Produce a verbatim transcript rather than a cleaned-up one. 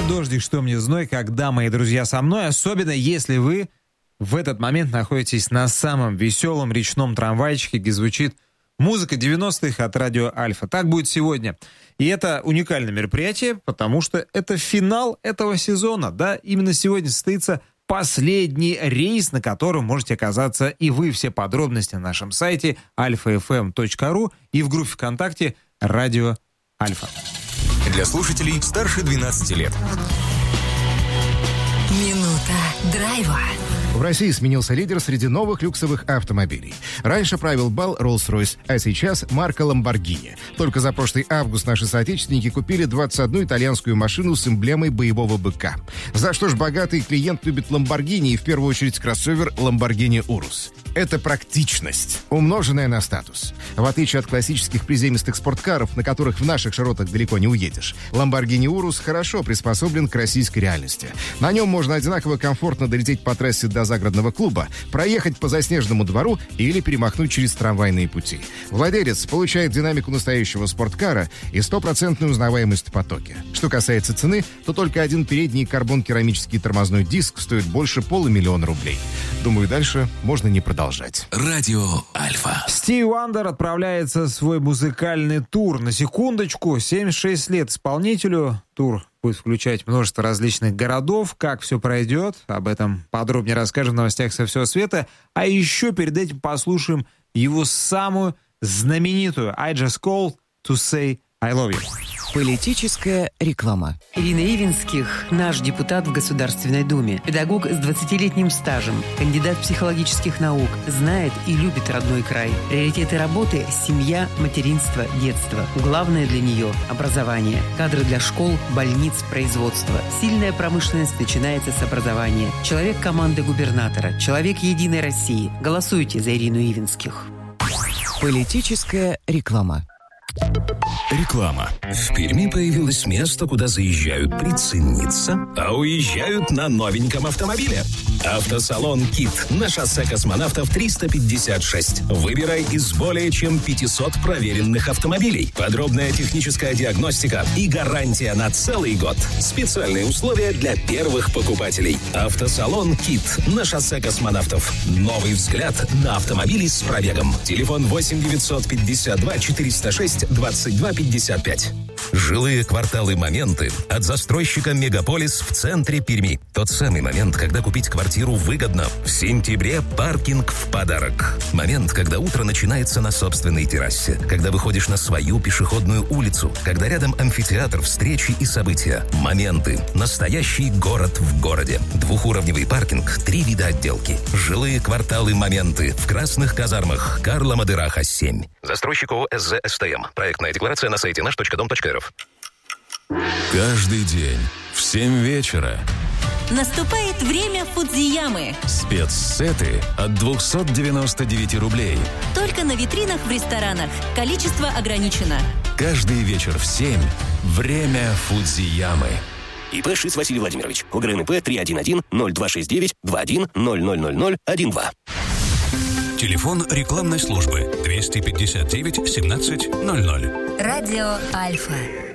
дождик, что мне зной, когда мои друзья со мной, особенно если вы в этот момент находитесь на самом веселом речном трамвайчике, где звучит музыка девяностых от радио Альфа. Так будет сегодня. И это уникальное мероприятие, потому что это финал этого сезона. Да, именно сегодня состоится последний рейс, на котором можете оказаться и вы. Все подробности на нашем сайте альфа эф эм точка ру и в группе ВКонтакте «Радио Альфа». Для слушателей старше двенадцати лет. Минута драйва. В России сменился лидер среди новых люксовых автомобилей. Раньше правил бал Rolls-Royce, а сейчас марка Lamborghini. Только за прошлый август наши соотечественники купили двадцать одну итальянскую машину с эмблемой боевого быка. За что ж богатый клиент любит Lamborghini и в первую очередь кроссовер Lamborghini Urus? Это практичность, умноженная на статус. В отличие от классических приземистых спорткаров, на которых в наших широтах далеко не уедешь, Lamborghini Urus хорошо приспособлен к российской реальности. На нем можно одинаково комфортно долететь по трассе до загородного клуба, проехать по заснеженному двору или перемахнуть через трамвайные пути. Владелец получает динамику настоящего спорткара и стопроцентную узнаваемость в потоке. Что касается цены, то только один передний карбон-керамический тормозной диск стоит больше полумиллиона рублей. Думаю, дальше можно не продолжать. Радио Альфа. Стиви Вандер отправляется в свой музыкальный тур. На секундочку, семьдесят шесть лет исполнителю. Тур будет включать множество различных городов. Как все пройдет, об этом подробнее расскажем в новостях со всего света. А еще перед этим послушаем его самую знаменитую «I just called to say I love you». Политическая реклама. Ирина Ивинских – наш депутат в Государственной Думе. Педагог с двадцатилетним стажем, кандидат психологических наук, знает и любит родной край. Приоритеты работы – семья, материнство, детство. Главное для нее – образование. Кадры для школ, больниц, производства. Сильная промышленность начинается с образования. Человек команды губернатора. Человек Единой России. Голосуйте за Ирину Ивинских. Политическая реклама. Реклама. В Перми появилось место, куда заезжают прицениться, а уезжают на новеньком автомобиле. Автосалон «Кит» на шоссе Космонавтов триста пятьдесят шесть. Выбирай из более чем пятисот проверенных автомобилей. Подробная техническая диагностика и гарантия на целый год. Специальные условия для первых покупателей. Автосалон «Кит» на шоссе Космонавтов. Новый взгляд на автомобили с пробегом. Телефон восемь девятьсот пятьдесят два четыреста шесть двадцать два пятьдесят пять. Жилые кварталы «Моменты» от застройщика «Мегаполис» в центре Перми. Тот самый момент, когда купить квартиру выгодно. В сентябре паркинг в подарок. Момент, когда утро начинается на собственной террасе. Когда выходишь на свою пешеходную улицу. Когда рядом амфитеатр, встречи и события. «Моменты». Настоящий город в городе. Двухуровневый паркинг, три вида отделки. Жилые кварталы «Моменты» в Красных казармах. Карла Мадыраха, семь. Застройщик ООО «эс зэ эс тэ эм». Проектная декларация на сайте наш точка дом точка эр эф. Каждый день в семь вечера Наступает время Фудзиямы. спецсеты от двухсот девяноста девяти рублей. Только на витринах в ресторанах. Количество ограничено. Каждый вечер в семь время Фудзиямы. ИП Шиц Василий Владимирович. ОГРНП три один один ноль два шесть девять два один ноль ноль ноль ноль один два. Телефон рекламной службы двести пятьдесят девять семнадцать ноль ноль. Радио Альфа.